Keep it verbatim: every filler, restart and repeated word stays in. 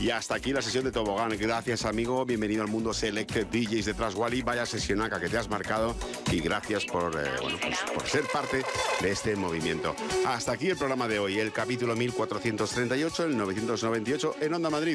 Y hasta aquí la sesión de tobogán. Gracias, amigo. Bienvenido al mundo Selected D Js de Trans Wally. Vaya sesionaca que te has marcado. Y gracias por, eh, bueno, pues, por ser parte de este movimiento. Hasta aquí el programa de hoy, el capítulo mil cuatrocientos treinta y ocho, el novecientos noventa y ocho en Onda Madrid.